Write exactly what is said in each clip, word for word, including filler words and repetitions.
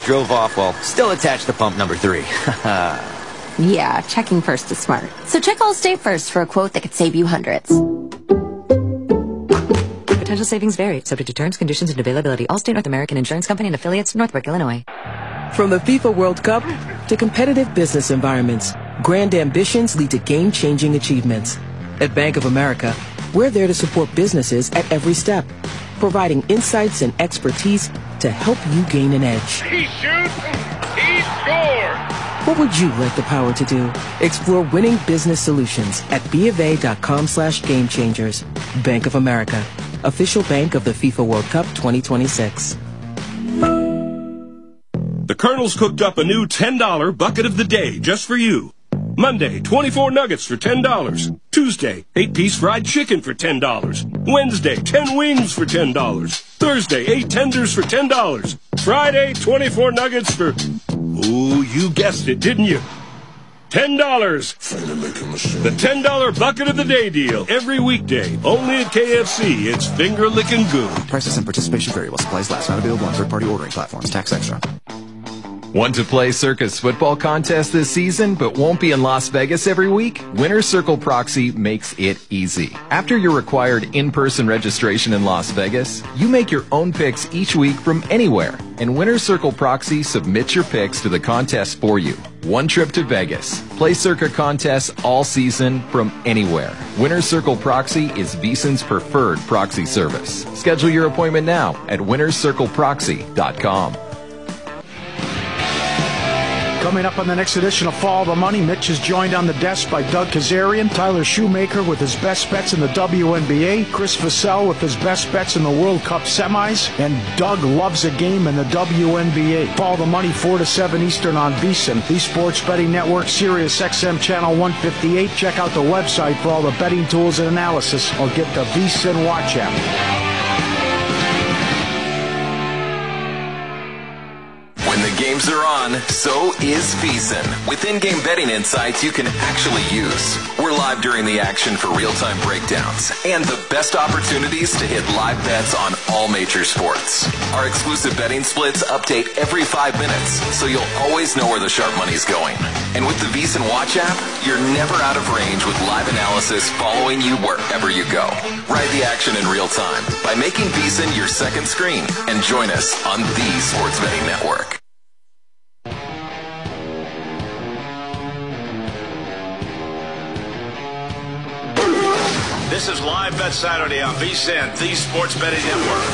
drove off while still attached to pump number three. Yeah, checking first is smart. So check Allstate first for a quote that could save you hundreds. Potential savings vary, subject to terms, conditions, and availability. Allstate North American Insurance Company and affiliates, Northbrook, Illinois. From the FIFA World Cup to competitive business environments, grand ambitions lead to game-changing achievements. At Bank of America, we're there to support businesses at every step, providing insights and expertise to help you gain an edge. He shoots, he scores! What would you like the power to do? Explore winning business solutions at BofA.com slash game changers. Bank of America, official bank of the FIFA World Cup twenty twenty-six. The Colonel's cooked up a new ten dollar bucket of the day just for you. Monday, twenty-four nuggets for ten dollars. Tuesday, eight piece fried chicken for ten dollars. Wednesday, ten wings for ten dollars. Thursday, eight tenders for ten dollars. Friday, twenty-four nuggets for... Oh, you guessed it, didn't you? ten dollars. The ten dollar bucket of the day deal. Every weekday. Only at K F C. It's finger licking good. Prices and participation vary while supplies last. Not available on third-party ordering platforms. Tax extra. Want to play Circus football contest this season, but won't be in Las Vegas every week? Winner's Circle Proxy makes it easy. After your required in-person registration in Las Vegas, you make your own picks each week from anywhere, and Winner's Circle Proxy submits your picks to the contest for you. One trip to Vegas. Play Circa contests all season from anywhere. Winner's Circle Proxy is VEASAN's preferred proxy service. Schedule your appointment now at winners circle proxy dot com. Coming up on the next edition of Follow the Money, Mitch is joined on the desk by Doug Kazarian, Tyler Shoemaker with his best bets in the W N B A, Chris Vassell with his best bets in the World Cup semis, and Doug loves a game in the W N B A. Follow the Money four to seven Eastern on VEASAN, the Sports Betting Network, Sirius X M Channel one fifty-eight. Check out the website for all the betting tools and analysis, or get the VEASAN Watch app. Games are on, so is VEASAN. With in-game betting insights you can actually use. We're live during the action for real-time breakdowns and the best opportunities to hit live bets on all major sports. Our exclusive betting splits update every five minutes, so you'll always know where the sharp money's going. And with the VEASAN Watch app, you're never out of range with live analysis following you wherever you go. Ride the action in real time by making VEASAN your second screen and join us on the Sports Betting Network. This is Live Bet Saturday on VEASAN, the Sports Betting Network.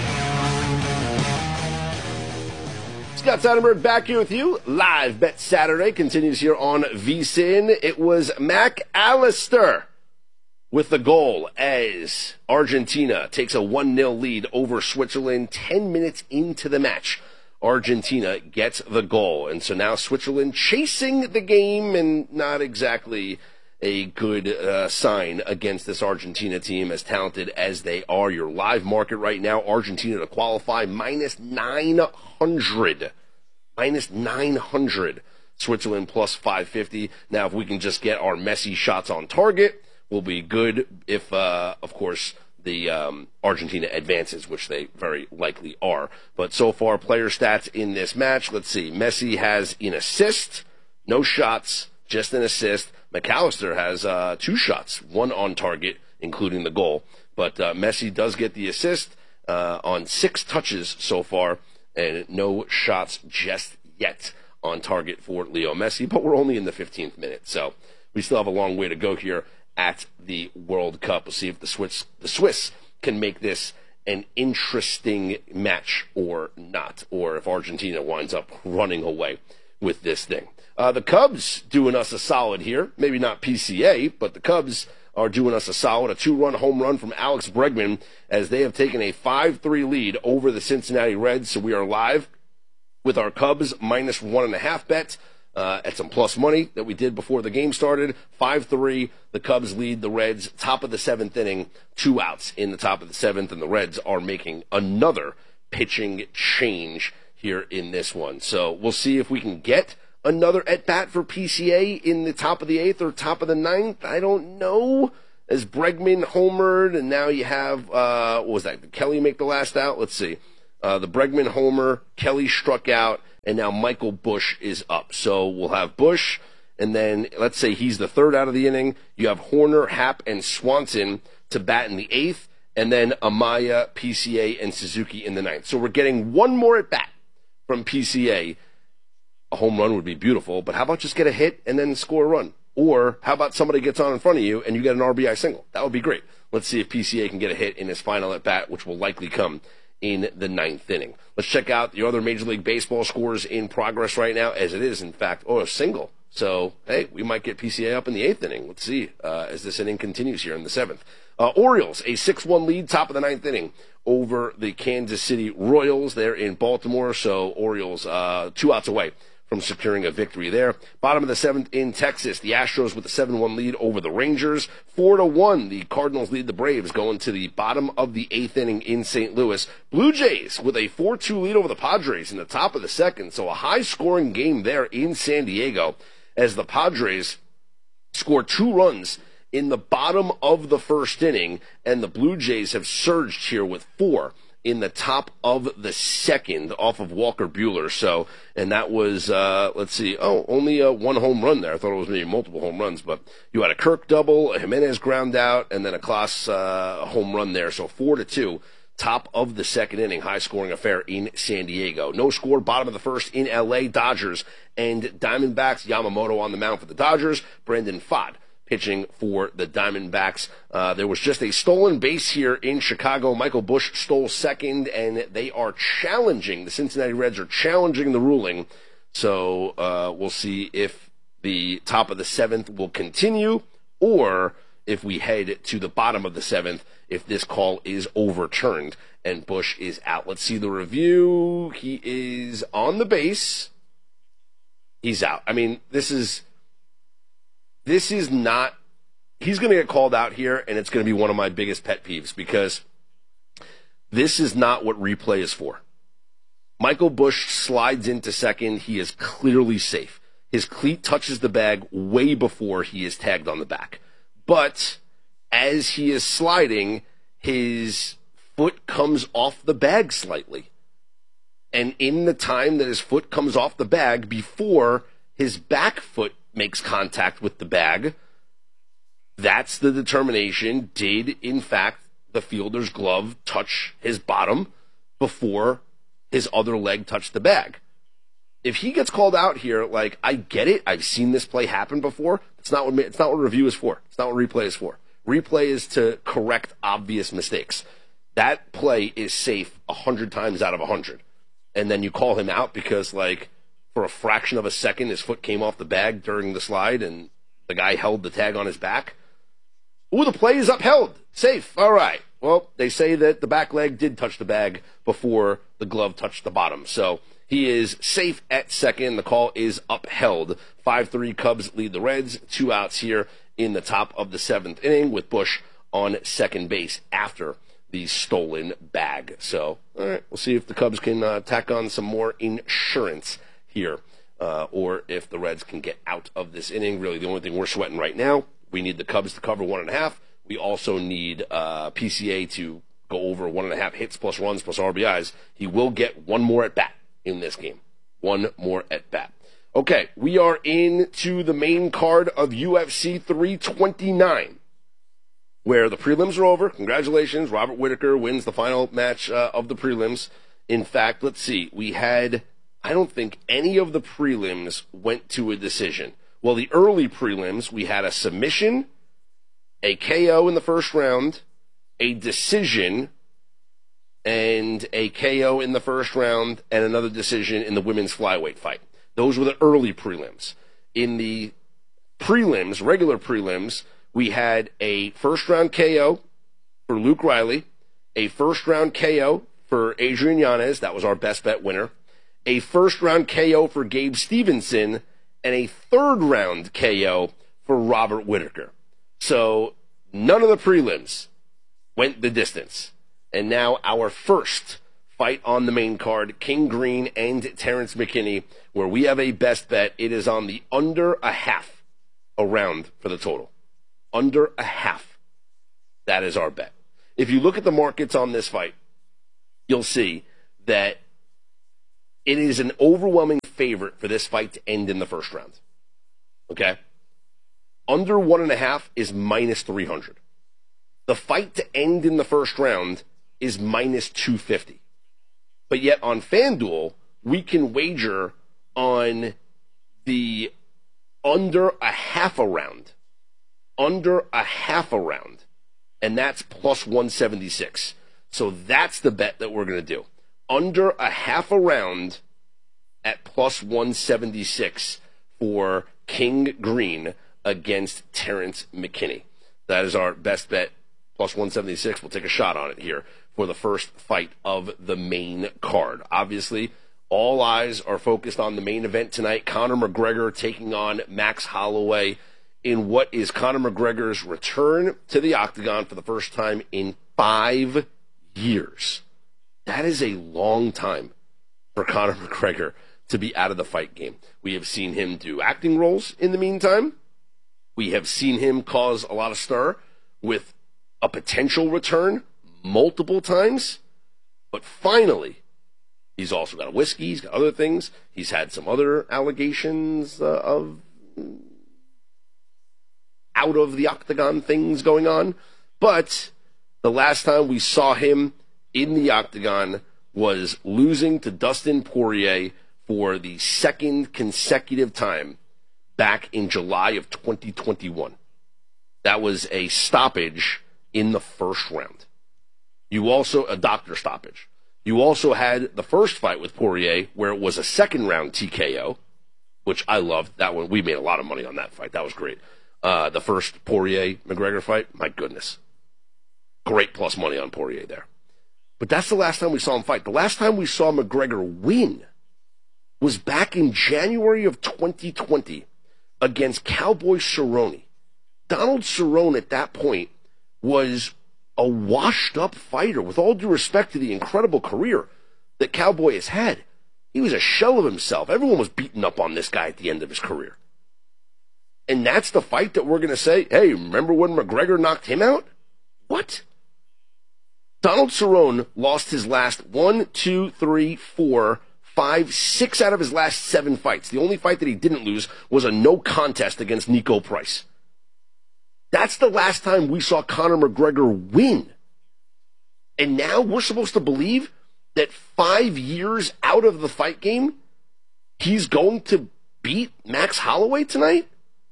Scott Seidenberg back here with you. Live Bet Saturday continues here on VEASAN. It was Mac Allister with the goal as Argentina takes a one nil lead over Switzerland ten minutes into the match. Argentina gets the goal, and so now Switzerland chasing the game, and not exactly a good uh, sign against this Argentina team, as talented as they are. Your live market right now, Argentina to qualify, minus nine hundred. Minus nine hundred. Switzerland plus five fifty. Now, if we can just get our Messi shots on target, we'll be good if, uh, of course, the um, Argentina advances, which they very likely are. But so far, player stats in this match, let's see. Messi has an assist, no shots, just an assist. Mac Allister has uh, two shots, one on target, including the goal. But uh, Messi does get the assist uh, on six touches so far, and no shots just yet on target for Leo Messi. But we're only in the fifteenth minute, so we still have a long way to go here at the World Cup. We'll see if the Swiss, the Swiss can make this an interesting match or not, or if Argentina winds up running away with this thing. Uh, the Cubs doing us a solid here. Maybe not P C A, but the Cubs are doing us a solid. A two-run home run from Alex Bregman as they have taken a five three lead over the Cincinnati Reds. So we are live with our Cubs minus one and a half bet uh, at some plus money that we did before the game started. five three, the Cubs lead the Reds. Top of the seventh inning, two outs in the top of the seventh, and the Reds are making another pitching change here in this one. So we'll see if we can get another at-bat for P C A in the top of the eighth or top of the ninth. I don't know. As Bregman homered, and now you have, uh, what was that? Did Kelly make the last out? Let's see. Uh, the Bregman homer, Kelly struck out, and now Michael Busch is up. So we'll have Busch, and then let's say he's the third out of the inning. You have Horner, Happ, and Swanson to bat in the eighth, and then Amaya, P C A, and Suzuki in the ninth. So we're getting one more at bat from P C A. A home run would be beautiful, but how about just get a hit and then score a run? Or how about somebody gets on in front of you and you get an R B I single? That would be great. Let's see if P C A can get a hit in his final at bat, which will likely come in the ninth inning. Let's check out the other Major League Baseball scores in progress right now, as it is, in fact, oh, a single. So, hey, we might get P C A up in the eighth inning. Let's see uh, as this inning continues here in the seventh. Uh, Orioles, a six one lead, top of the ninth inning over the Kansas City Royals. They're in Baltimore, so Orioles uh, two outs away from securing a victory there. Bottom of the seventh in Texas, the Astros with a seven one lead over the Rangers. four to one, the Cardinals lead the Braves going to the bottom of the eighth inning in Saint Louis. Blue Jays with a four two lead over the Padres in the top of the second, so a high-scoring game there in San Diego as the Padres score two runs in the bottom of the first inning, and the Blue Jays have surged here with four in the top of the second off of Walker Buehler. So, and that was, uh, let's see, oh, only uh, one home run there. I thought it was maybe multiple home runs, but you had a Kirk double, a Jimenez ground out, and then a Klaas uh, home run there. So four to two, top of the second inning, high-scoring affair in San Diego. No score, bottom of the first in L A, Dodgers and Diamondbacks. Yamamoto on the mound for the Dodgers, Brandon Pfaadt pitching for the Diamondbacks. Uh, there was just a stolen base here in Chicago. Michael Busch stole second, and they are challenging, the Cincinnati Reds are challenging the ruling. So uh, we'll see if the top of the seventh will continue, or if we head to the bottom of the seventh, if this call is overturned and Busch is out. Let's see the review. He is on the base. He's out. I mean, this is... This is not, he's going to get called out here, and it's going to be one of my biggest pet peeves because this is not what replay is for. Michael Busch slides into second. He is clearly safe. His cleat touches the bag way before he is tagged on the back. But as he is sliding, his foot comes off the bag slightly. And in the time that his foot comes off the bag before his back foot makes contact with the bag, that's the determination. Did, in fact, the fielder's glove touch his bottom before his other leg touched the bag? If he gets called out here, like, I get it, I've seen this play happen before, it's not what, it's not what review is for. It's not what replay is for. Replay is to correct obvious mistakes. That play is safe one hundred times out of one hundred. And then you call him out because, like, for a fraction of a second, his foot came off the bag during the slide, and the guy held the tag on his back. Ooh, the play is upheld. Safe. All right. Well, they say that the back leg did touch the bag before the glove touched the bottom. So he is safe at second. The call is upheld. five three Cubs lead the Reds. Two outs here in the top of the seventh inning with Busch on second base after the stolen bag. So, all right, we'll see if the Cubs can uh, tack on some more insurance here, uh, or if the Reds can get out of this inning. Really, the only thing we're sweating right now, we need the Cubs to cover one and a half. We also need uh, P C A to go over one and a half hits plus runs plus R B Is. He will get one more at bat in this game. One more at bat. Okay, we are into the main card of U F C three twenty-nine, where the prelims are over. Congratulations, Robert Whittaker wins the final match uh, of the prelims. In fact, let's see, we had... I don't think any of the prelims went to a decision. Well, the early prelims, we had a submission, a K O in the first round, a decision, and a K O in the first round, and another decision in the women's flyweight fight. Those were the early prelims. In the prelims, regular prelims, we had a first-round K O for Luke Riley, a first-round K O for Adrian Yanez, that was our best bet winner, a first-round K O for Gabe Stevenson, and a third-round K O for Robert Whittaker. So none of the prelims went the distance. And now our first fight on the main card, King Green and Terrence McKinney, where we have a best bet. It is on the under a half a round for the total. Under a half. That is our bet. If you look at the markets on this fight, you'll see that it is an overwhelming favorite for this fight to end in the first round. Okay? Under one and a half is minus three hundred. The fight to end in the first round is minus two fifty. But yet on FanDuel, we can wager on the under a half a round. Under a half a round. And that's plus one seventy-six. So that's the bet that we're going to do. Under a half a round at plus one seventy-six for King Green against Terrence McKinney. That is our best bet, plus one seventy-six. We'll take a shot on it here for the first fight of the main card. Obviously, all eyes are focused on the main event tonight. Conor McGregor taking on Max Holloway in what is Conor McGregor's return to the octagon for the first time in five years. That is a long time for Conor McGregor to be out of the fight game. We have seen him do acting roles in the meantime. We have seen him cause a lot of stir with a potential return multiple times. But finally, he's also got a whiskey. He's got other things. He's had some other allegations uh, of out of the octagon things going on. But the last time we saw him in the octagon was losing to Dustin Poirier for the second consecutive time back in July of twenty twenty-one. That was a stoppage in the first round. You also, a doctor stoppage. You also had the first fight with Poirier where it was a second round T K O, which I loved. That one, we made a lot of money on that fight. That was great. Uh, the first Poirier-McGregor fight, my goodness. Great plus money on Poirier there. But that's the last time we saw him fight. The last time we saw McGregor win was back in January of twenty twenty against Cowboy Cerrone. Donald Cerrone at that point was a washed-up fighter, with all due respect to the incredible career that Cowboy has had. He was a shell of himself. Everyone was beating up on this guy at the end of his career. And that's the fight that we're going to say, hey, remember when McGregor knocked him out? What? Donald Cerrone lost his last one, two, three, four, five, six out of his last seven fights. The only fight that he didn't lose was a no contest against Nico Price. That's the last time we saw Conor McGregor win. And now we're supposed to believe that five years out of the fight game, he's going to beat Max Holloway tonight?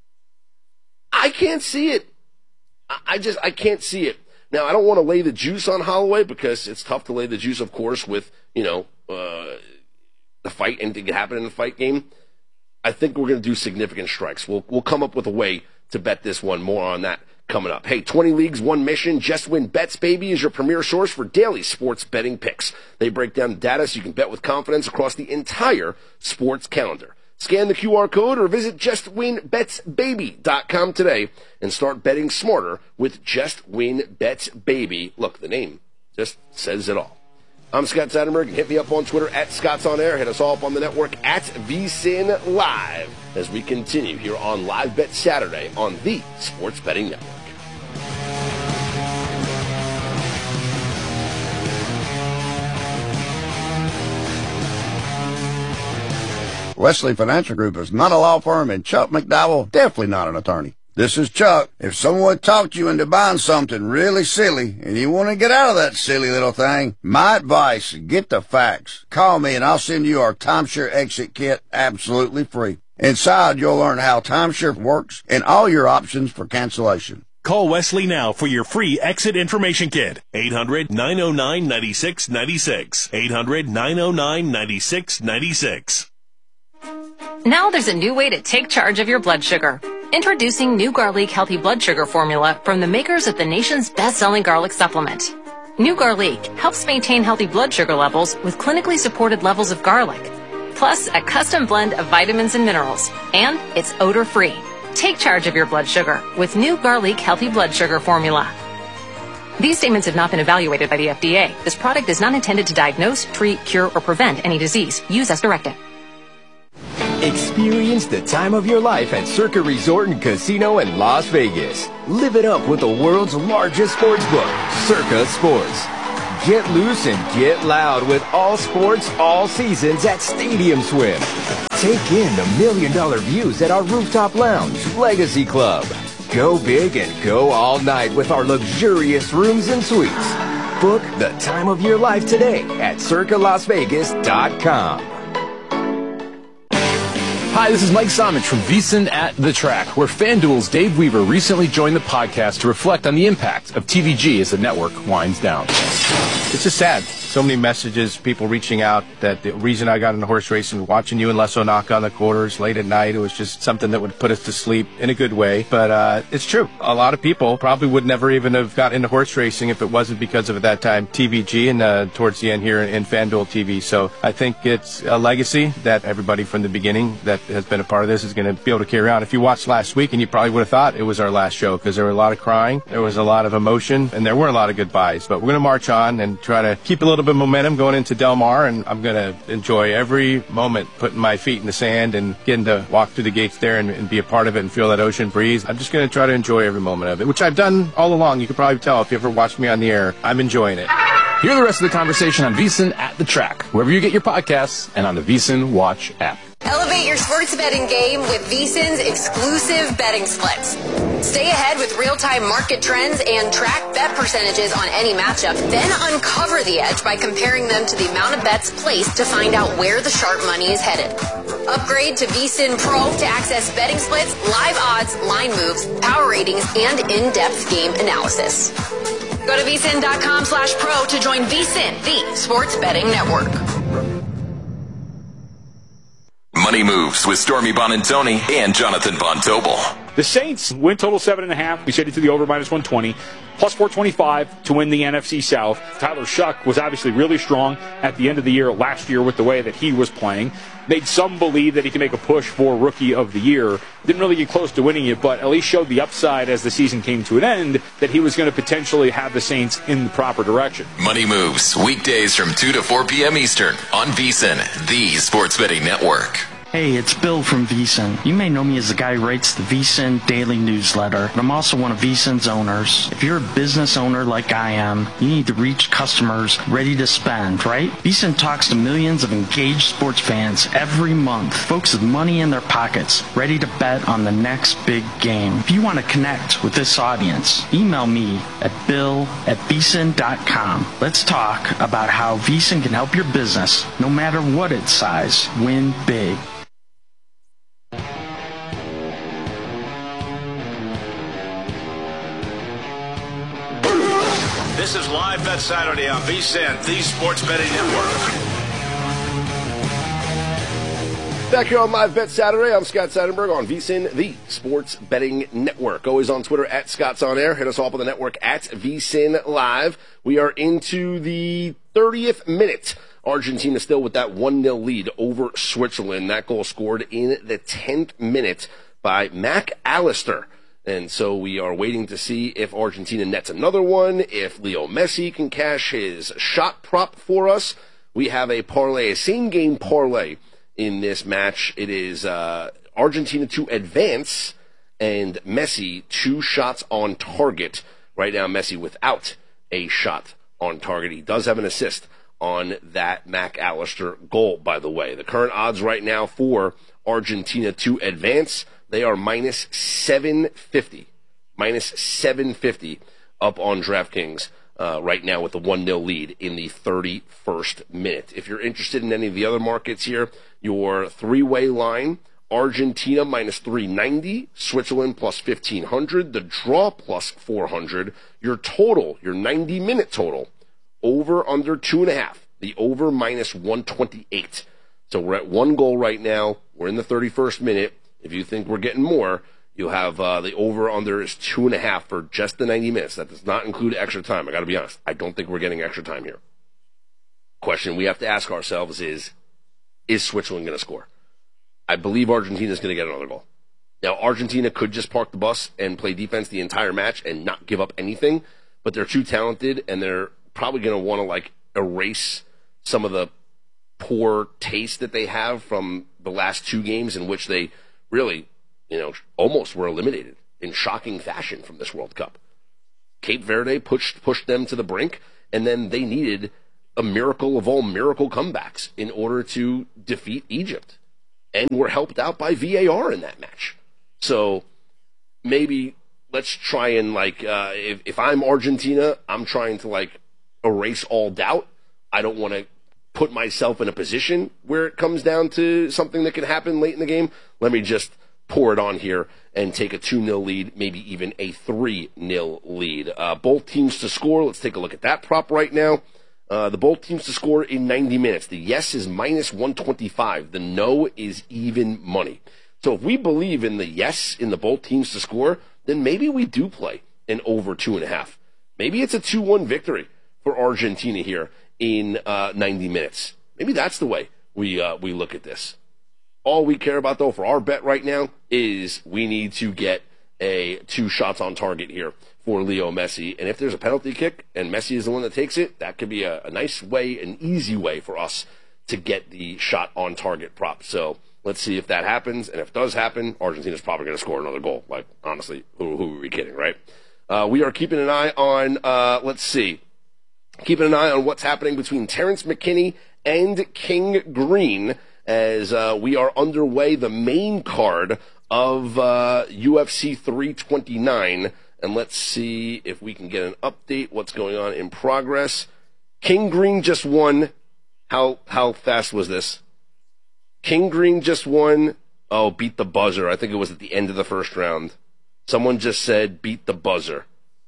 I can't see it. I just, I can't see it. Now, I don't want to lay the juice on Holloway because it's tough to lay the juice, of course, with, you know, uh, the fight, anything can happen in the fight game. I think we're going to do significant strikes. We'll, we'll come up with a way to bet this one. More on that coming up. Hey, twenty leagues, one mission. Just Win Bets, baby, is your premier source for daily sports betting picks. They break down the data so you can bet with confidence across the entire sports calendar. Scan the Q R code or visit just win bets baby dot com today and start betting smarter with Just Win Bets Baby. Look, the name just says it all. I'm Scott Seidenberg. Hit me up on Twitter at Scott's On Air. Hit us all up on the network at V S I N Live as we continue here on Live Bet Saturday on the Sports Betting Network. Wesley Financial Group is not a law firm, and Chuck McDowell definitely not an attorney. This is Chuck. If someone talked you into buying something really silly and you want to get out of that silly little thing, my advice, get the facts. Call me and I'll send you our timeshare exit kit absolutely free. Inside, you'll learn how timeshare works and all your options for cancellation. Call Wesley now for your free exit information kit. eight hundred, nine oh nine, nine six nine six. eight hundred, nine oh nine, nine six nine six. Now there's a new way to take charge of your blood sugar. Introducing New Garlic Healthy Blood Sugar Formula from the makers of the nation's best-selling garlic supplement. New Garlic helps maintain healthy blood sugar levels with clinically supported levels of garlic, plus a custom blend of vitamins and minerals, and it's odor-free. Take charge of your blood sugar with New Garlic Healthy Blood Sugar Formula. These statements have not been evaluated by the F D A. This product is not intended to diagnose, treat, cure, or prevent any disease. Use as directed. Experience the time of your life at Circa Resort and Casino in Las Vegas. Live it up with the world's largest sports book, Circa Sports. Get loose and get loud with all sports, all seasons at Stadium Swim. Take in the million dollar views at our rooftop lounge, Legacy Club. Go big and go all night with our luxurious rooms and suites. Book the time of your life today at circa las vegas dot com. Hi, this is Mike Somich from VSiN at the Track, where FanDuel's Dave Weaver recently joined the podcast to reflect on the impact of T V G as the network winds down. It's just sad. So many messages, people reaching out that the reason I got into horse racing, watching you and Lesso knock on the quarters late at night, it was just something that would put us to sleep in a good way. But uh, it's true. A lot of people probably would never even have got into horse racing if it wasn't because of, at that time, T V G and uh, towards the end here in, in FanDuel T V. So I think it's a legacy that everybody from the beginning that has been a part of this is going to be able to carry on. If you watched last week, and you probably would have thought it was our last show because there were a lot of crying, there was a lot of emotion, and there were a lot of goodbyes. But we're going to march on and try to keep a little bit of momentum going into Del Mar, and I'm going to enjoy every moment putting my feet in the sand and getting to walk through the gates there and, and be a part of it and feel that ocean breeze. I'm just going to try to enjoy every moment of it, which I've done all along. You can probably tell if you ever watched me on the air. I'm enjoying it. Hear the rest of the conversation on VSiN at the Track, wherever you get your podcasts, and on the VSiN Watch app. Elevate your sports betting game with VSiN's exclusive betting splits. Stay ahead with real-time market trends and track bet percentages on any matchup. Then uncover the edge by comparing them to the amount of bets placed to find out where the sharp money is headed. Upgrade to VSiN Pro to access betting splits, live odds, line moves, power ratings, and in-depth game analysis. Go to VSiN.com slash pro to join VSiN, the sports betting network. Money Moves with Stormy Bonantoni and Jonathan Von Tobel. The Saints win total seven and a half. We said it to the over minus one twenty. Plus four twenty-five to win the N F C South. Tyler Shuck was obviously really strong at the end of the year last year with the way that he was playing. Made some believe that he can make a push for Rookie of the Year. Didn't really get close to winning it, but at least showed the upside as the season came to an end that he was going to potentially have the Saints in the proper direction. Money Moves, weekdays from two to four p.m. Eastern on VSiN, the sports betting network. Hey, it's Bill from VSiN. You may know me as the guy who writes the VSiN Daily Newsletter, but I'm also one of VSiN's owners. If you're a business owner like I am, you need to reach customers ready to spend, right? VSiN talks to millions of engaged sports fans every month, folks with money in their pockets, ready to bet on the next big game. If you want to connect with this audience, email me at bill at vsin dot com. Let's talk about how VSiN can help your business, no matter what its size, win big. This is Live Bet Saturday on VSiN, the sports betting network. Back here on Live Bet Saturday, I'm Scott Seidenberg on VSiN, the sports betting network. Always on Twitter at Scott's On Air. Hit us off on the network at VSiN Live. We are into the thirtieth minute. Argentina still with that one nil lead over Switzerland. That goal scored in the tenth minute by Mac Allister. And so we are waiting to see if Argentina nets another one, if Leo Messi can cash his shot prop for us. We have a parlay, a same-game parlay in this match. It is uh, Argentina to advance and Messi two shots on target. Right now, Messi without a shot on target. He does have an assist on that Mac Allister goal, by the way. The current odds right now for Argentina to advance, they are minus seven fifty. Minus seven fifty up on DraftKings uh, right now with the one nil lead in the thirty-first minute. If you're interested in any of the other markets here, your three-way line, Argentina minus three ninety, Switzerland plus fifteen hundred, the draw plus four hundred, your total, your ninety-minute total, over under two and a half, the over minus one twenty-eight. So we're at one goal right now. We're in the thirty-first minute. If you think we're getting more, you'll have uh, the over-under is two and a half for just the ninety minutes. That does not include extra time. I got to be honest. I don't think we're getting extra time here. Question we have to ask ourselves is, is Switzerland going to score? I believe Argentina is going to get another goal. Now, Argentina could just park the bus and play defense the entire match and not give up anything, but they're too talented, and they're probably going to want to, like, erase some of the poor taste that they have from the last two games in which they really, you know, almost were eliminated in shocking fashion from this World Cup. Cape Verde pushed pushed them to the brink, and then they needed a miracle of all miracle comebacks in order to defeat Egypt, and were helped out by V A R in that match. So maybe let's try and, like, uh, if, if I'm Argentina, I'm trying to, like, erase all doubt. I don't want to put myself in a position where it comes down to something that can happen late in the game. Let me just pour it on here and take a two nil lead, maybe even a three nil lead. Uh, both teams to score. Let's take a look at that prop right now. Uh, the both teams to score in ninety minutes. The yes is minus one twenty-five. The no is even money. So if we believe in the yes in the both teams to score, then maybe we do play an over two and a half. Maybe it's a two one victory for Argentina here in uh, ninety minutes. Maybe that's the way we uh, we look at this. All we care about, though, for our bet right now is we need to get a two shots on target here for Leo Messi. And if there's a penalty kick and Messi is the one that takes it, that could be a, a nice way, an easy way for us to get the shot on target prop. So let's see if that happens. And if it does happen, Argentina's probably going to score another goal. Like, honestly, who, who are we kidding, right? Uh, we are keeping an eye on, uh, let's see, keeping an eye on what's happening between Terrence McKinney and King Green as uh, we are underway the main card of uh, U F C three twenty-nine. And let's see if we can get an update, what's going on in progress. King Green just won. How how fast was this? King Green just won. Oh, beat the buzzer. I think it was at the end of the first round. Someone just said beat the buzzer.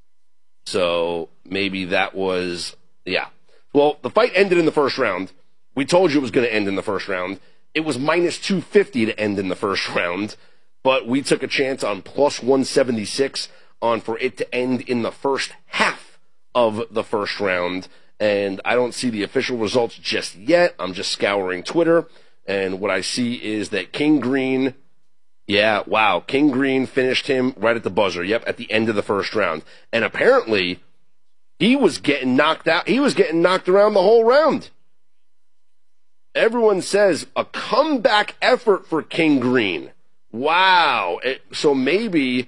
So maybe that was, yeah. Well, the fight ended in the first round. We told you it was going to end in the first round. It was minus two fifty to end in the first round, but we took a chance on plus one seventy-six on for it to end in the first half of the first round. And I don't see the official results just yet. I'm just scouring Twitter, and what I see is that King Green, yeah, wow, King Green finished him right at the buzzer. Yep, at the end of the first round. And apparently, he was getting knocked out. He was getting knocked around the whole round. Everyone says a comeback effort for King Green. Wow. It, so maybe,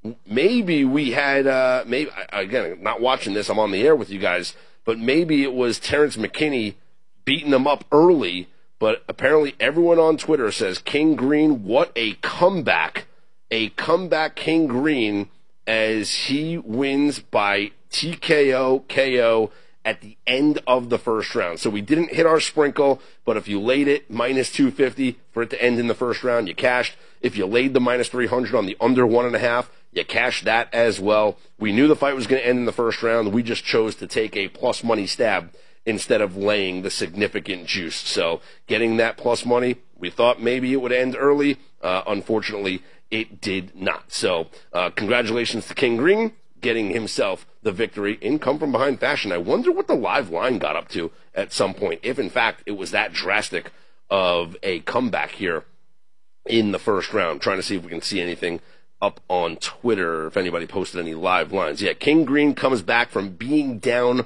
maybe we had, uh, maybe, again, I'm not watching this, I'm on the air with you guys, but maybe it was Terrence McKinney beating them up early, but apparently everyone on Twitter says King Green, what a comeback. A comeback King Green as he wins by T K O, K O, at the end of the first round. So we didn't hit our sprinkle, but if you laid it minus two fifty for it to end in the first round, you cashed. If you laid the minus three hundred on the under one and a half, you cashed that as well. We knew the fight was going to end in the first round. We just chose to take a plus money stab instead of laying the significant juice. So getting that plus money, we thought maybe it would end early. Uh, unfortunately, it did not. So uh, congratulations to King Green, getting himself the victory in come-from-behind fashion. I wonder what the live line got up to at some point, if in fact it was that drastic of a comeback here in the first round. Trying to see if we can see anything up on Twitter, if anybody posted any live lines. Yeah, King Green comes back from being down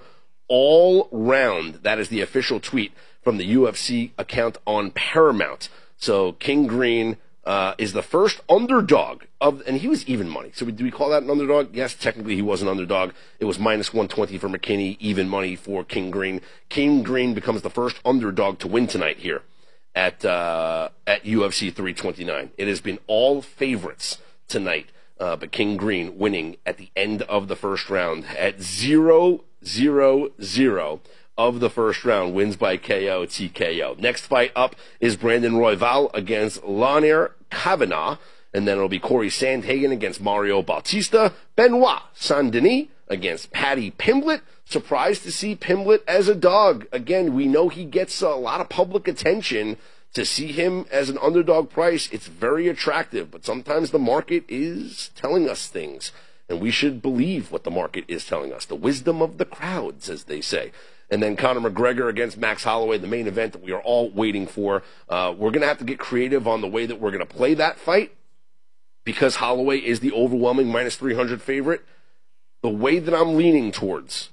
all round. That is the official tweet from the U F C account on Paramount. So King Green Uh, is the first underdog of, and he was even money. So do we call that an underdog? Yes, technically he was an underdog. It was minus one twenty for McKinney, even money for King Green. King Green becomes the first underdog to win tonight here at uh, at U F C three twenty-nine. It has been all favorites tonight, uh, but King Green winning at the end of the first round at zero zero zero. Of the first round, wins by K O, T K O. Next fight up is Brandon Royval against Lanier Kavanagh, and then it'll be Corey Sandhagen against Mario Bautista, Benoit Saint-Denis against Paddy Pimblett. Surprised to see Pimblett as a dog. Again, we know he gets a lot of public attention. To see him as an underdog price, it's very attractive, but sometimes the market is telling us things, and we should believe what the market is telling us. The wisdom of the crowds, as they say. And then Conor McGregor against Max Holloway, the main event that we are all waiting for. Uh, we're going to have to get creative on the way that we're going to play that fight because Holloway is the overwhelming minus three hundred favorite. The way that I'm leaning towards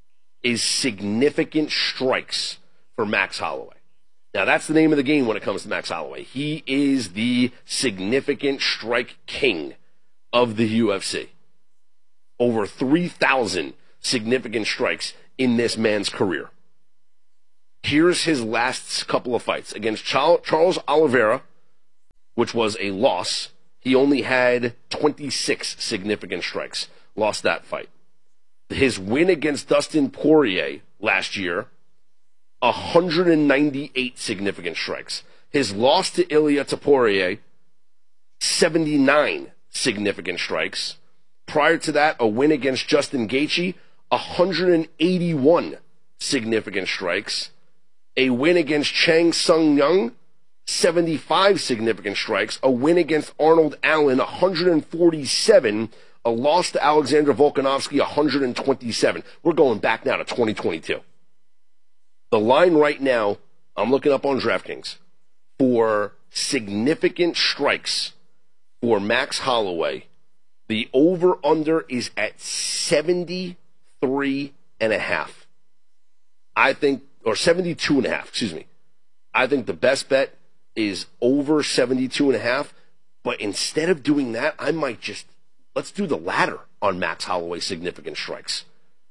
is significant strikes for Max Holloway. Now, that's the name of the game when it comes to Max Holloway. He is the significant strike king of the U F C. Over three thousand significant strikes in this man's career. Here's his last couple of fights. Against Charles Oliveira, which was a loss, he only had twenty-six significant strikes. Lost that fight. His win against Dustin Poirier last year, one hundred ninety-eight significant strikes. His loss to Ilia Topuria, seventy-nine significant strikes. Prior to that, a win against Justin Gaethje, one hundred eighty-one significant strikes. A win against Chang Sung Young, seventy-five significant strikes. A win against Arnold Allen, one hundred forty-seven. A loss to Alexander Volkanovski, one hundred twenty-seven. We're going back now to twenty twenty-two. The line right now, I'm looking up on DraftKings, for significant strikes for Max Holloway, the over-under is at seventy-three and a half. I think, or seventy-two and a half, excuse me. I think the best bet is over seventy-two and a half, but instead of doing that, I might just, let's do the latter on Max Holloway significant strikes.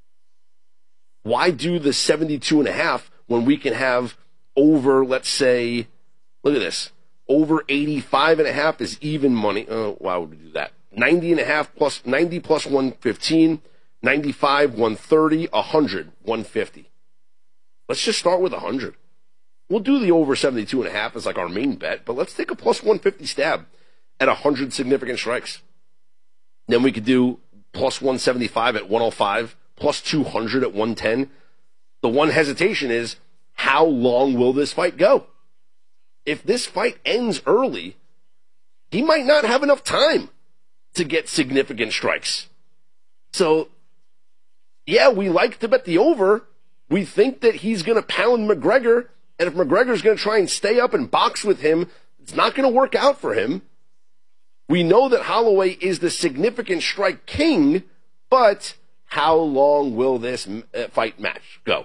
Why do the seventy-two and a half when we can have over, let's say, look at this, over eighty-five and a half is even money. Oh, why would we do that? ninety and a half plus, ninety plus one fifteen, ninety-five, one thirty, one hundred, one fifty. Let's just start with one hundred. We'll do the over seventy-two and a half as like our main bet, but let's take a plus one fifty stab at one hundred significant strikes. Then we could do plus one seventy-five at one oh five, plus two hundred at one ten. The one hesitation is, how long will this fight go? If this fight ends early, he might not have enough time to get significant strikes. So, yeah, we like to bet the over. We think that he's going to pound McGregor, and if McGregor's going to try and stay up and box with him, it's not going to work out for him. We know that Holloway is the significant strike king, but how long will this fight match go?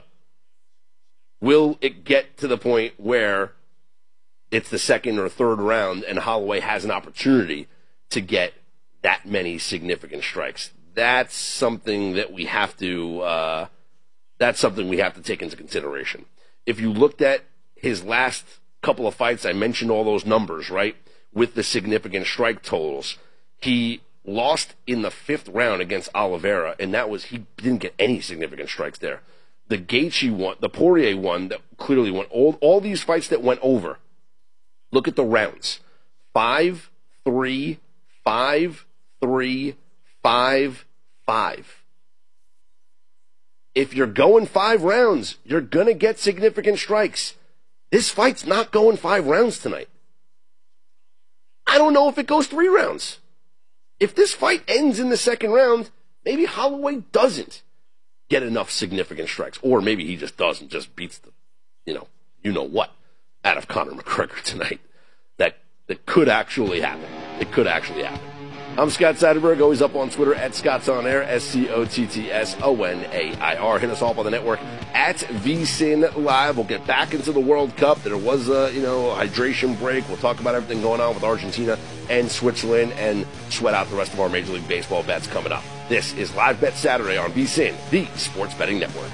Will it get to the point where it's the second or third round and Holloway has an opportunity to get that many significant strikes? That's something that we have to, uh, that's something we have to take into consideration. If you looked at his last couple of fights, I mentioned all those numbers, right? With the significant strike totals. He lost in the fifth round against Oliveira, and that was, he didn't get any significant strikes there. The Gaethje one, the Poirier one, that clearly went, all, all these fights that went over, look at the rounds. Five, three, five, three, five, five. If you're going five rounds, you're going to get significant strikes. This fight's not going five rounds tonight. I don't know if it goes three rounds. If this fight ends in the second round, maybe Holloway doesn't get enough significant strikes. Or maybe he just does and just beats the, you know, you know what, out of Conor McGregor tonight. That, that could actually happen. It could actually happen. I'm Scott Seidenberg, always up on Twitter at Scott's On Air, S C O T T S O N A I R. Hit us off on the network at V S I N Live. We'll get back into the World Cup. There was a, you know, a hydration break. We'll talk about everything going on with Argentina and Switzerland and sweat out the rest of our Major League Baseball bets coming up. This is Live Bet Saturday on V S I N, the Sports Betting Network.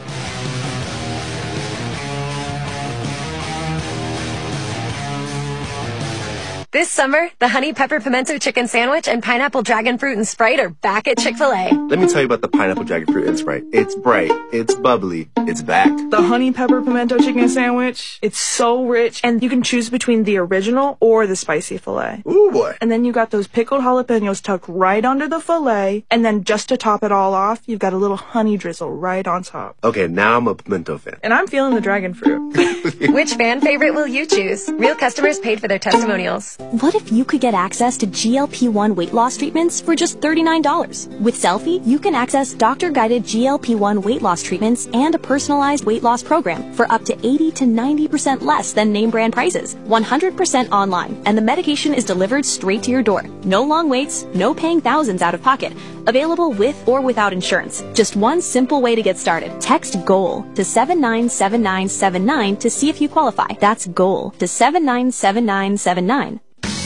This summer, the Honey Pepper Pimento Chicken Sandwich and Pineapple Dragon Fruit and Sprite are back at Chick-fil-A. Let me tell you about the Pineapple Dragon Fruit and Sprite. It's bright, it's bubbly, it's back. The Honey Pepper Pimento Chicken Sandwich, it's so rich, and you can choose between the original or the spicy filet. Ooh, boy. And then you got those pickled jalapenos tucked right under the filet, and then just to top it all off, you've got a little honey drizzle right on top. Okay, now I'm a pimento fan. And I'm feeling the dragon fruit. Which fan favorite will you choose? Real customers paid for their testimonials. What if you could get access to G L P one weight loss treatments for just thirty-nine dollars? With Selfie, you can access doctor-guided G L P one weight loss treatments and a personalized weight loss program for up to eighty to ninety percent less than name brand prices. one hundred percent online, and the medication is delivered straight to your door. No long waits, no paying thousands out of pocket. Available with or without insurance. Just one simple way to get started. Text GOAL to seven nine seven nine seven nine to see if you qualify. That's GOAL to seven nine seven nine seven nine.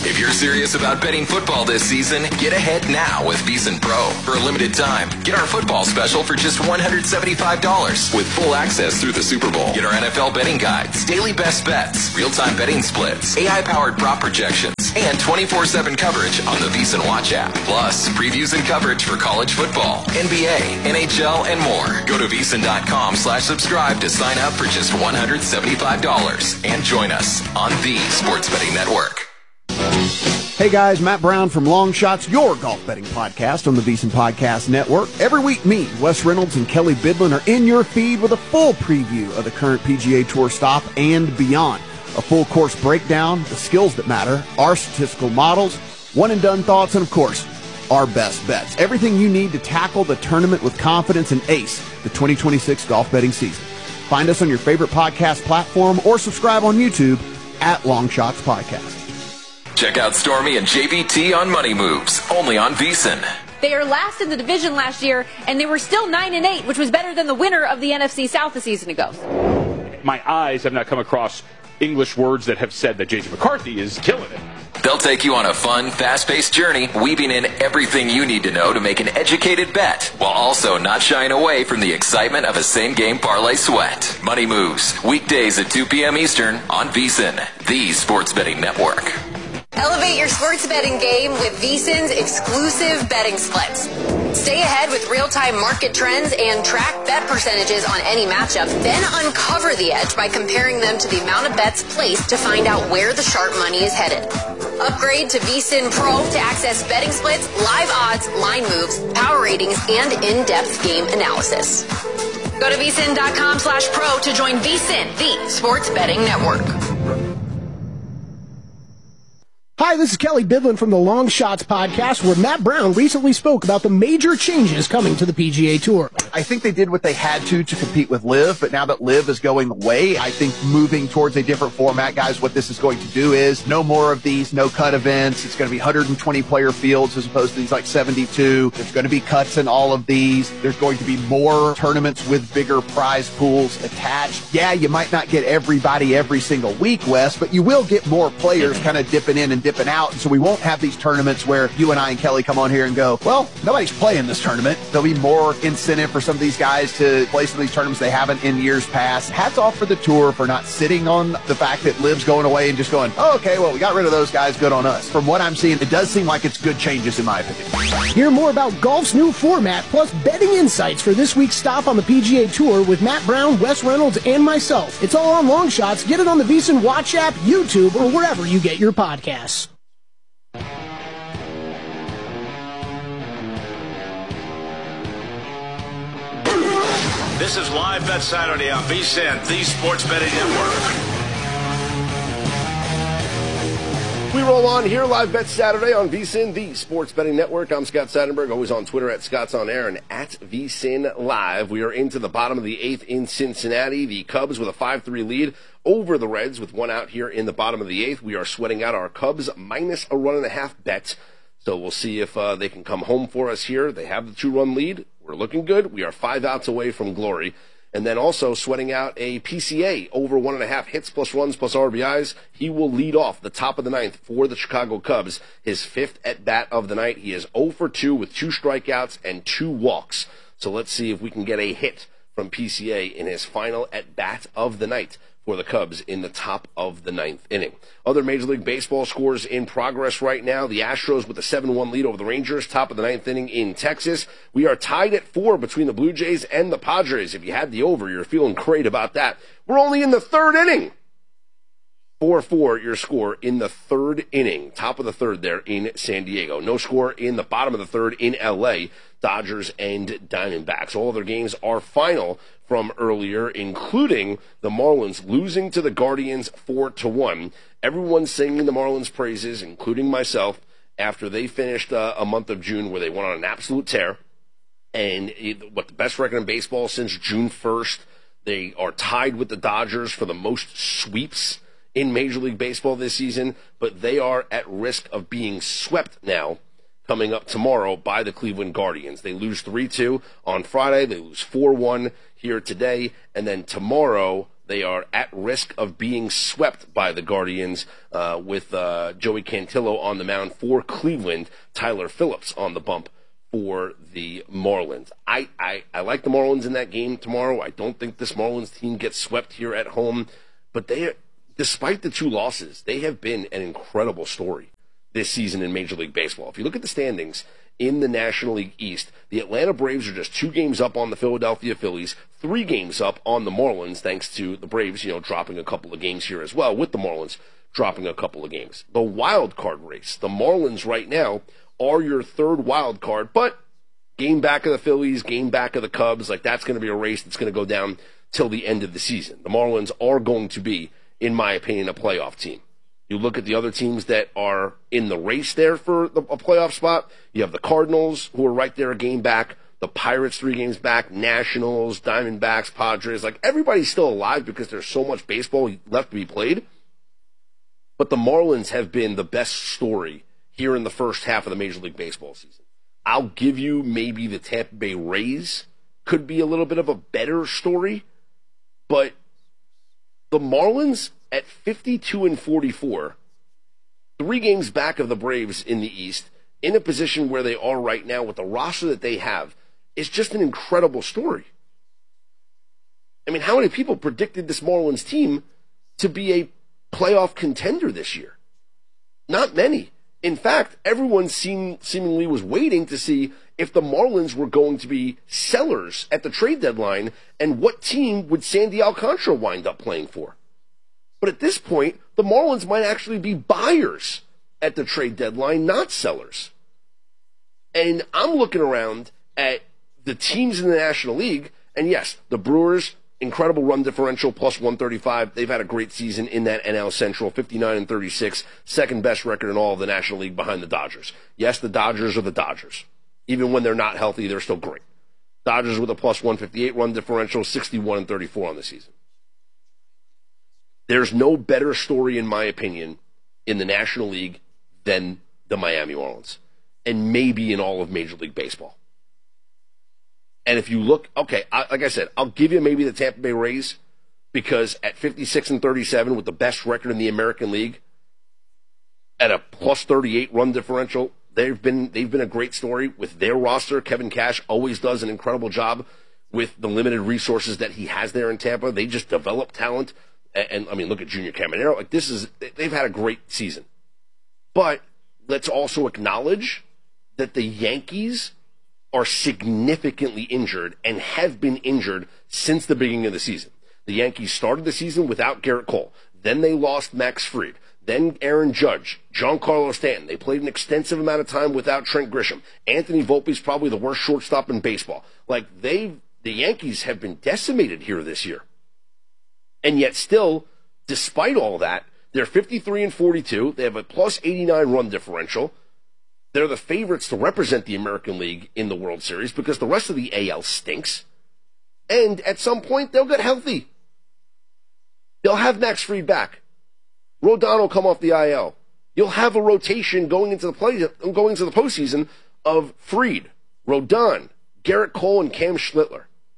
If you're serious about betting football this season, get ahead now with VEASAN Pro. For a limited time, get our football special for just one hundred seventy-five dollars with full access through the Super Bowl. Get our N F L betting guides, daily best bets, real-time betting splits, A I-powered prop projections, and twenty-four seven coverage on the VEASAN Watch app. Plus, previews and coverage for college football, N B A, N H L, and more. Go to VEASAN.com slash subscribe to sign up for just one hundred seventy-five dollars and join us on the Sports Betting Network. Hey guys, Matt Brown from Long Shots, your golf betting podcast on the VEASAN Podcast Network. Every week, me, Wes Reynolds, and Kelly Bidlin are in your feed with a full preview of the current P G A Tour stop and beyond. A full course breakdown, the skills that matter, our statistical models, one-and-done thoughts, and of course, our best bets. Everything you need to tackle the tournament with confidence and ace the twenty twenty-six golf betting season. Find us on your favorite podcast platform or subscribe on YouTube at Long Shots Podcast. Check out Stormy and J V T on Money Moves, only on VEASAN. They are last in the division last year, and they were still nine and eight, which was better than the winner of the N F C South a season ago. My eyes have not come across English words that have said that J J McCarthy is killing it. They'll take you on a fun, fast-paced journey, weaving in everything you need to know to make an educated bet, while also not shying away from the excitement of a same-game parlay sweat. Money Moves, weekdays at two p.m. Eastern on VEASAN, the Sports Betting Network. Elevate your sports betting game with VEASAN's exclusive betting splits. Stay ahead with real-time market trends and track bet percentages on any matchup, then uncover the edge by comparing them to the amount of bets placed to find out where the sharp money is headed. Upgrade to VEASAN Pro to access betting splits, live odds, line moves, power ratings, and in-depth game analysis. Go to VEASAN.com slash pro to join VEASAN, the Sports Betting Network. Hi, this is Kelly Bidlin from the Long Shots Podcast, where Matt Brown recently spoke about the major changes coming to the P G A Tour. I think they did what they had to to compete with LIV, but now that LIV is going away, I think moving towards a different format, guys, what this is going to do is no more of these no-cut events. It's going to be one hundred twenty player fields as opposed to these like seventy-two. There's going to be cuts in all of these. There's going to be more tournaments with bigger prize pools attached. Yeah, you might not get everybody every single week, Wes, but you will get more players kind of dipping in and dipping out. And so we won't have these tournaments where you and I and Kelly come on here and go, well, nobody's playing this tournament. There'll be more incentive for some of these guys to play some of these tournaments they haven't in years past. Hats off for the tour for not sitting on the fact that LIV's going away and just going, oh, okay, well, we got rid of those guys. Good on us. From what I'm seeing, it does seem like it's good changes in my opinion. Hear more about golf's new format plus betting insights for this week's stop on the P G A Tour with Matt Brown, Wes Reynolds, and myself. It's all on Long Shots. Get it on the VEASAN Watch app, YouTube, or wherever you get your podcasts. This is Live Bet Saturday on VEASAN, the Sports Betting Network. We roll on here, Live Bet Saturday on VEASAN, the Sports Betting Network. I'm Scott Seidenberg, always on Twitter at Scott's On Air and at VEASAN Live. We are into the bottom of the eighth in Cincinnati. The Cubs with a five three lead over the Reds with one out here in the bottom of the eighth. We are sweating out our Cubs minus a run and a half bet. So we'll see if uh, they can come home for us here. They have the two-run lead. We're looking good. We are five outs away from glory. And then also sweating out a P C A over one and a half hits plus runs plus R B Is. He will lead off the top of the ninth for the Chicago Cubs. His fifth at bat of the night. He is oh for two with two strikeouts and two walks. So let's see if we can get a hit from P C A in his final at bat of the night for the Cubs in the top of the ninth inning. Other Major League Baseball scores in progress right now. The Astros with a seven one lead over the Rangers, top of the ninth inning in Texas. We are tied at four between the Blue Jays and the Padres. If you had the over, you're feeling great about that. We're only in the third inning. four four your score in the third inning, top of the third there in San Diego. No score in the bottom of the third in L A, Dodgers and Diamondbacks. All other games are final from earlier, including the Marlins losing to the Guardians four to one. Everyone's singing the Marlins' praises, including myself, after they finished uh, a month of June where they went on an absolute tear. And it, what the best record in baseball since June first. They are tied with the Dodgers for the most sweeps in Major League Baseball this season, but they are at risk of being swept now coming up tomorrow by the Cleveland Guardians. They lose three two on Friday. They lose four one here today. And then tomorrow They are at risk of being swept by the Guardians uh, with uh, Joey Cantillo on the mound for Cleveland, Tyler Phillips on the bump for the Marlins. I, I, I like the Marlins in that game tomorrow. I don't think this Marlins team gets swept here at home, but they, despite the two losses, they have been an incredible story this season in Major League Baseball. If you look at the standings in the National League East, the Atlanta Braves are just two games up on the Philadelphia Phillies, three games up on the Marlins, thanks to the Braves, you know, dropping a couple of games here as well, with the Marlins dropping a couple of games. The wild card race, the Marlins right now are your third wild card, but game back of the Phillies, game back of the Cubs, like that's going to be a race that's going to go down till the end of the season. The Marlins are going to be, in my opinion, a playoff team. You look at the other teams that are in the race there for the, a playoff spot. You have the Cardinals, who are right there a game back. The Pirates, three games back. Nationals, Diamondbacks, Padres. Like, everybody's still alive because there's so much baseball left to be played. But the Marlins have been the best story here in the first half of the Major League Baseball season. I'll give you maybe the Tampa Bay Rays could be a little bit of a better story. But the Marlins, at fifty-two and forty-four, three games back of the Braves in the East, in a position where they are right now with the roster that they have, is just an incredible story. I mean, how many people predicted this Marlins team to be a playoff contender this year? Not many. In fact, everyone seem, seemingly was waiting to see if the Marlins were going to be sellers at the trade deadline and what team would Sandy Alcantara wind up playing for. But at this point, the Marlins might actually be buyers at the trade deadline, not sellers. And I'm looking around at the teams in the National League, and yes, the Brewers, incredible run differential, plus one thirty-five. They've had a great season in that N L Central, fifty-nine and thirty-six, second best record in all of the National League behind the Dodgers. Yes, the Dodgers are the Dodgers. Even when they're not healthy, they're still great. Dodgers with a plus one fifty-eight run differential, sixty-one and thirty-four on the season. There's no better story, in my opinion, in the National League than the Miami Marlins, and maybe in all of Major League Baseball. And if you look, okay, I, like I said, I'll give you maybe the Tampa Bay Rays, because at fifty-six and thirty-seven, with the best record in the American League, at a plus thirty-eight run differential, they've been they've been a great story with their roster. Kevin Cash always does an incredible job with the limited resources that he has there in Tampa. They just develop talent. And, and I mean, look at Junior Caminero. Like, this is, they've had a great season. But let's also acknowledge that the Yankees are significantly injured and have been injured since the beginning of the season. The Yankees started the season without Garrett Cole. Then they lost Max Fried. Then Aaron Judge, Giancarlo Stanton. They played an extensive amount of time without Trent Grisham. Anthony Volpe's probably the worst shortstop in baseball. Like, they, the Yankees have been decimated here this year. And yet still, despite all that, they're fifty-three and forty-two. They have a plus eighty-nine run differential. They're the favorites to represent the American League in the World Series because the rest of the A L stinks. And at some point, they'll get healthy. They'll have Max Fried back. Rodon will come off the I L. You'll have a rotation going into the play, going into the postseason of Fried, Rodon, Garrett Cole, and Cam Schlittler.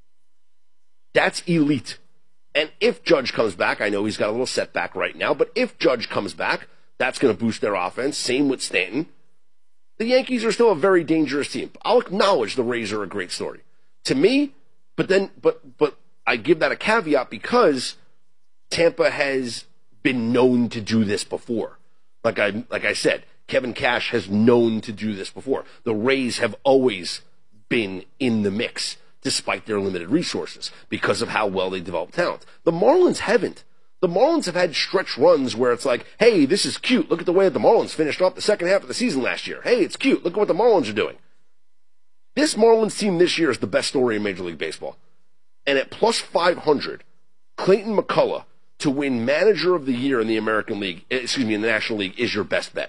That's elite. And if Judge comes back, I know he's got a little setback right now, but if Judge comes back, that's going to boost their offense. Same with Stanton. The Yankees are still a very dangerous team. I'll acknowledge the Rays are a great story. To me, but then, but, but I give that a caveat because Tampa has been known to do this before. Like I, like I said, Kevin Cash has known to do this before. The Rays have always been in the mix, despite their limited resources, because of how well they develop talent. The Marlins haven't. The Marlins have had stretch runs where it's like, hey, this is cute. Look at the way that the Marlins finished off the second half of the season last year. Hey, it's cute. Look at what the Marlins are doing. This Marlins team this year is the best story in Major League Baseball. And at plus five hundred, Clayton McCullough to win Manager of the Year in the American League, excuse me, in the National League is your best bet.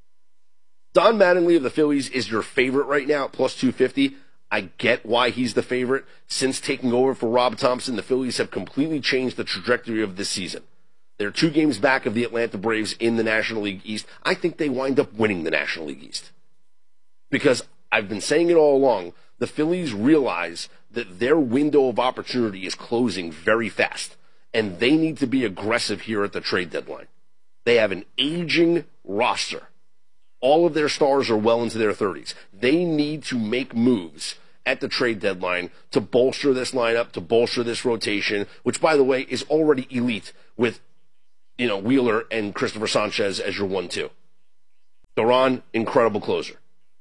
Don Mattingly of the Phillies is your favorite right now at plus two fifty. I get why he's the favorite. Since taking over for Rob Thompson, the Phillies have completely changed the trajectory of this season. They're two games back of the Atlanta Braves in the National League East. I think they wind up winning the National League East. Because I've been saying it all along, the Phillies realize that their window of opportunity is closing very fast. and they need to be aggressive here at the trade deadline. They have an aging roster. All of their stars are well into their thirties. They need to make moves at the trade deadline to bolster this lineup, to bolster this rotation, which, by the way, is already elite with, you know, Wheeler and Christopher Sanchez as your one two. Duran, incredible closer.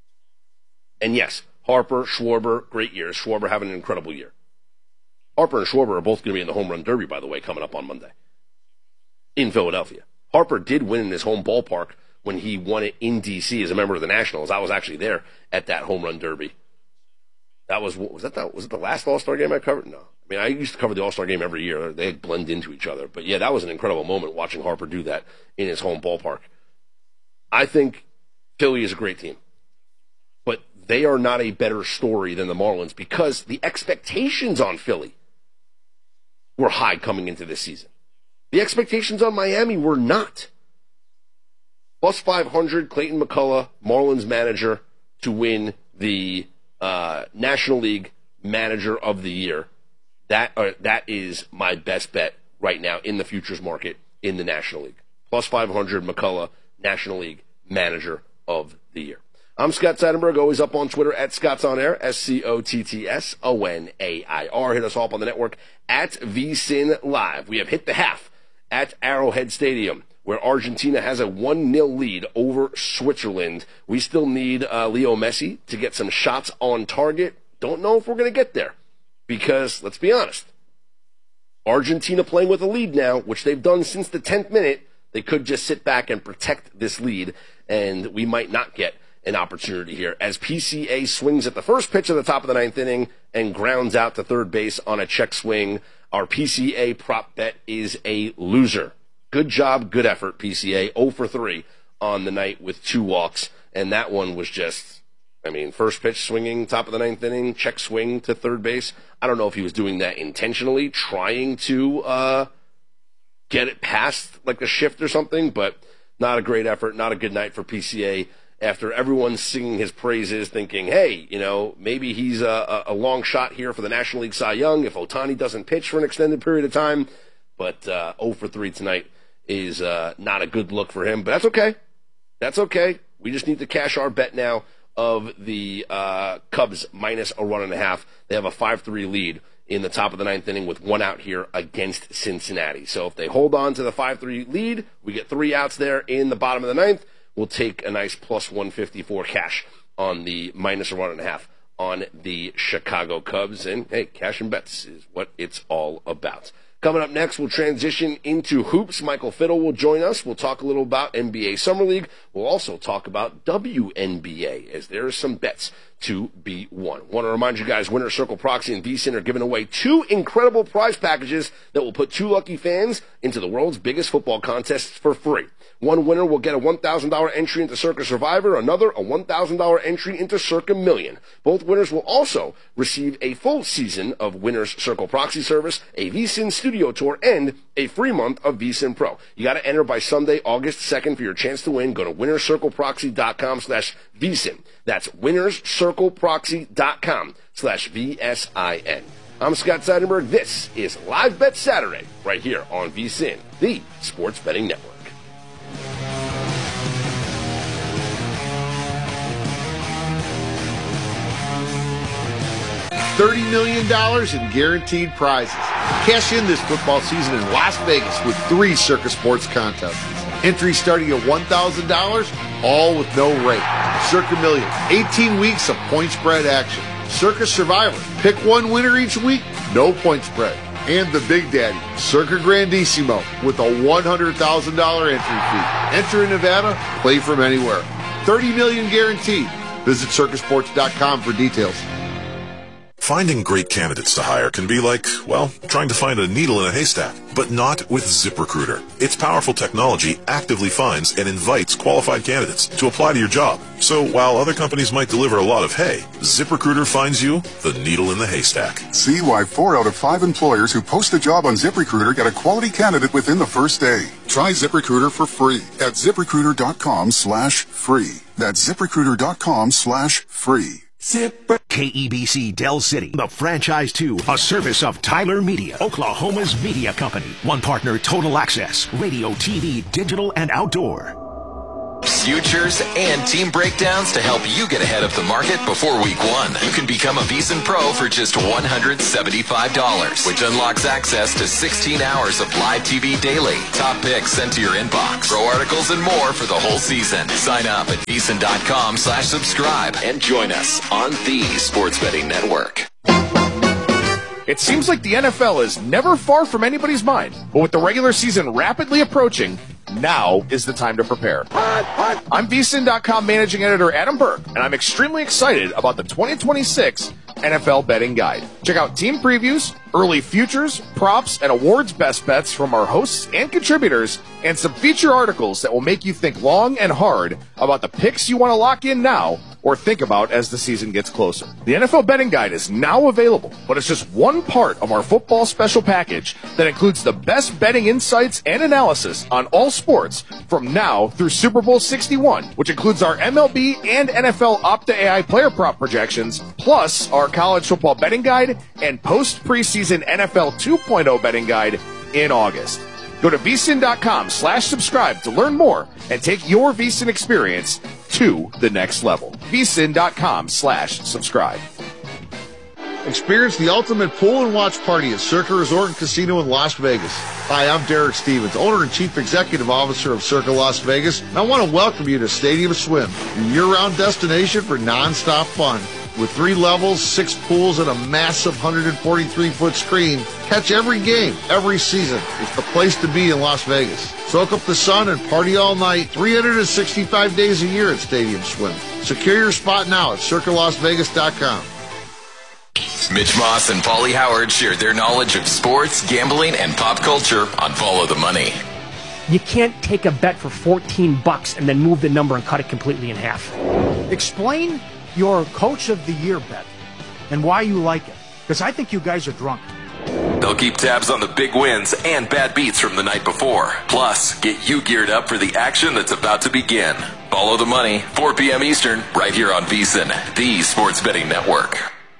And yes, Harper, Schwarber, great years. Schwarber having an incredible year. Harper and Schwarber are both going to be in the home run derby, by the way, coming up on Monday in Philadelphia. Harper did win in his home ballpark when he won it in D C as a member of the Nationals. I was actually there at that home run derby. That was was that the, was it the last All-Star game I covered? No. I mean, I used to cover the All-Star game every year. They blend into each other. But yeah, that was an incredible moment watching Harper do that in his home ballpark. I think Philly is a great team. But they are not a better story than the Marlins because the expectations on Philly were high coming into this season. The expectations on Miami were not. Plus five hundred, Clayton McCullough, Marlins manager, to win the uh, National League Manager of the Year. That uh, that is my best bet right now in the futures market in the National League. Plus five hundred, McCullough, National League Manager of the Year. I'm Scott Seidenberg, always up on Twitter at Scott's On Air, S C O T T S O N A I R. Hit us all up on the network at V S I N Live. We have hit the half at Arrowhead Stadium, where Argentina has a one nil lead over Switzerland. We still need uh, Leo Messi to get some shots on target. Don't know if we're going to get there because, let's be honest, Argentina playing with a lead now, which they've done since the tenth minute, they could just sit back and protect this lead, and we might not get an opportunity here as P C A swings at the first pitch of the top of the ninth inning and grounds out to third base on a check swing. Our P C A prop bet is a loser. Good job, good effort, P C A. oh for three on the night with two walks, and that one was just, I mean, first pitch swinging, top of the ninth inning, check swing to third base. I don't know if he was doing that intentionally, trying to uh, get it past like a shift or something, but not a great effort, not a good night for P C A. After everyone's singing his praises, thinking, hey, you know, maybe he's a, a long shot here for the National League Cy Young if Ohtani doesn't pitch for an extended period of time. But uh, oh for three tonight is uh, not a good look for him. But that's okay. That's okay. We just need to cash our bet now of the uh, Cubs minus a run and a half. They have a five three lead in the top of the ninth inning with one out here against Cincinnati. So if they hold on to the five three lead, we get three outs there in the bottom of the ninth. We'll take a nice plus one fifty-four cash on the minus a run and a half on the Chicago Cubs. And, hey, cash and bets is what it's all about. Coming up next, we'll transition into hoops. Michael Fiddle will join us. We'll talk a little about N B A Summer League. We'll also talk about W N B A, as there are some bets to be won. Want to remind you guys, Winner Circle Proxy and V S I N are giving away two incredible prize packages that will put two lucky fans into the world's biggest football contests for free. One winner will get a one thousand dollars entry into Circa Survivor, another a one thousand dollars entry into Circa Million. Both winners will also receive a full season of Winner's Circle Proxy Service, a V S I N studio tour, and a free month of V S I N Pro. You got to enter by Sunday, August second for your chance to win. Go to winnerscircleproxy.com slash VSIN. That's winnerscircleproxy.com slash V S I N. I'm Scott Seidenberg. This is Live Bet Saturday right here on V S I N, the Sports Betting Network. thirty million dollars in guaranteed prizes. Cash in this football season in Las Vegas with three Circa Sports contests. Entries starting at one thousand dollars, all with no rate. Circa Million, eighteen weeks of point spread action. Circa Survivor, pick one winner each week, no point spread. And the Big Daddy, Circa Grandissimo, with a one hundred thousand dollars entry fee. Enter in Nevada, play from anywhere. thirty million dollars guaranteed. Visit circa sports dot com for details. Finding great candidates to hire can be like, well, trying to find a needle in a haystack, but not with ZipRecruiter. Its powerful technology actively finds and invites qualified candidates to apply to your job. So while other companies might deliver a lot of hay, ZipRecruiter finds you the needle in the haystack. See why four out of five employers who post a job on ZipRecruiter get a quality candidate within the first day. Try ZipRecruiter for free at ZipRecruiter.com slash free. That's ZipRecruiter.com slash free. Zipper. K E B C Del City, the franchise two, a service of Tyler Media, Oklahoma's media company. One partner, Total Access, radio, T V, digital, and outdoor. Futures and team breakdowns to help you get ahead of the market before week one. You can become a VEASAN Pro for just one hundred seventy-five dollars, which unlocks access to sixteen hours of live T V daily, top picks sent to your inbox, pro articles, and more for the whole season. Sign up at VEASAN.com slash subscribe and join us on the Sports Betting Network. It seems like the N F L is never far from anybody's mind, but with the regular season rapidly approaching, now is the time to prepare. I'm VEASAN dot com managing editor Adam Burke, and I'm extremely excited about the twenty twenty-six N F L Betting Guide. Check out team previews, early futures, props, and awards best bets from our hosts and contributors, and some feature articles that will make you think long and hard about the picks you want to lock in now or think about as the season gets closer. The N F L Betting Guide is now available, but it's just one part of our football special package that includes the best betting insights and analysis on all sports from now through Super Bowl sixty-one, which includes our M L B and N F L Opta A I player prop projections, plus our college football betting guide and post-preseason N F L two point oh betting guide in August. Go to VEASAN.com slash subscribe to learn more and take your VEASAN experience to the next level. VEASAN.com slash subscribe. Experience the ultimate pool and watch party at Circa Resort and Casino in Las Vegas. Hi, I'm Derek Stevens, owner and chief executive officer of Circa Las Vegas, and I want to welcome you to Stadium Swim, your year-round destination for non-stop fun. With three levels, six pools, and a massive one hundred forty-three foot screen, catch every game, every season. It's the place to be in Las Vegas. Soak up the sun and party all night, three hundred sixty-five days a year at Stadium Swim. Secure your spot now at Circa Las Vegas dot com. Mitch Moss and Paulie Howard share their knowledge of sports, gambling, and pop culture on Follow the Money. You can't take a bet for fourteen bucks and then move the number and cut it completely in half. Explain your Coach of the Year bet and why you like it, because I think you guys are drunk. They'll keep tabs on the big wins and bad beats from the night before. Plus, get you geared up for the action that's about to begin. Follow the Money, four p.m. Eastern, right here on VEASAN, the Sports Betting Network.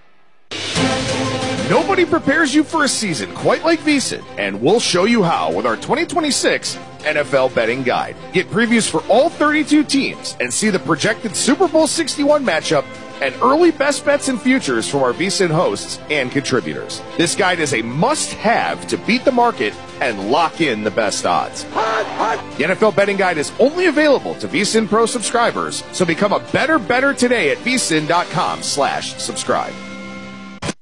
Nobody prepares you for a season quite like VEASAN, and we'll show you how with our twenty twenty-six N F L Betting Guide. Get previews for all thirty-two teams and see the projected Super Bowl sixty-one matchup and early best bets and futures from our VEASAN hosts and contributors. This guide is a must-have to beat the market and lock in the best odds. The N F L Betting Guide is only available to VEASAN Pro subscribers, so become a better better today at VEASAN.com slash subscribe.